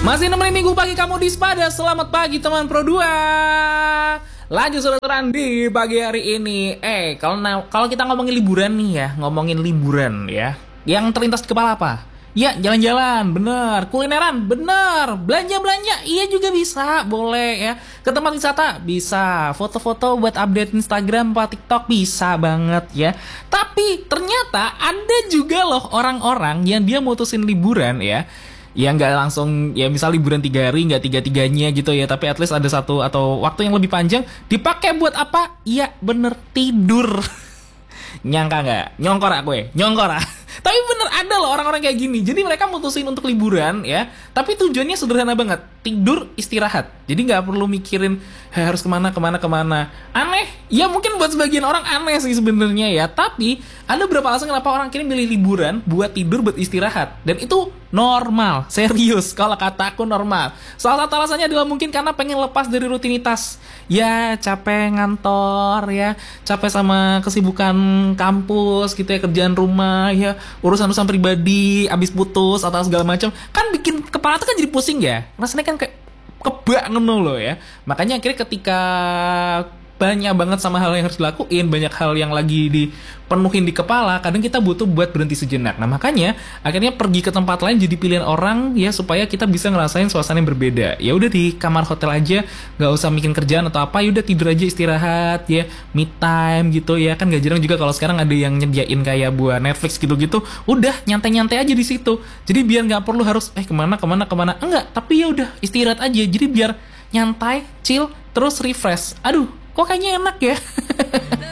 Masih nemenin minggu pagi kamu di Spada. Selamat pagi teman Pro 2. Lanjut saudara di pagi hari ini. Kalau kita ngomongin liburan nih ya, ngomongin liburan ya, yang terlintas di kepala apa? Ya, jalan-jalan, bener. Kulineran, bener. Belanja-belanja, iya juga bisa, boleh ya. Ke tempat wisata, bisa. Foto-foto buat update Instagram, apa TikTok, bisa banget ya. Tapi ternyata ada juga loh orang-orang yang dia mutusin liburan ya, ya nggak langsung ya, misal liburan 3 hari nggak tiga-tiganya gitu ya, tapi at least ada satu atau waktu yang lebih panjang dipakai buat apa? Iya bener, tidur. Nyangka nggak? Nyongkor gue, nyongkor. Tapi bener ada loh orang-orang kayak gini. Jadi mereka mutusin untuk liburan ya, tapi tujuannya sederhana banget, tidur, istirahat. Jadi nggak perlu mikirin harus kemana. Aneh ya, mungkin buat sebagian orang aneh sih sebenarnya ya, tapi ada beberapa alasan kenapa orang kini milih liburan buat tidur, buat istirahat, dan itu normal, serius. Kalau kata aku normal. Salah satu alasannya adalah mungkin karena pengen lepas dari rutinitas. Ya capek ngantor ya, capek sama kesibukan kampus gitu ya, kerjaan rumah ya, urusan-urusan pribadi, abis putus atau segala macam, kan bikin kepala tuh kan jadi pusing ya. Rasanya kan kayak kebak ngono loh ya. Makanya akhirnya ketika banyak banget sama hal yang harus dilakuin, banyak hal yang lagi dipenuhin di kepala, kadang kita butuh buat berhenti sejenak. Nah makanya akhirnya pergi ke tempat lain jadi pilihan orang ya, supaya kita bisa ngerasain suasana yang berbeda. Ya udah di kamar hotel aja, nggak usah mikirin kerjaan atau apa, ya udah tidur aja, istirahat ya, me time gitu ya. Kan gak jarang juga kalau sekarang ada yang nyediain kayak buat Netflix gitu-gitu, udah nyantai-nyantai aja di situ. Jadi biar nggak perlu harus kemana, enggak, tapi ya udah istirahat aja. Jadi biar nyantai, chill, terus refresh. Aduh, kok kayaknya enak ya.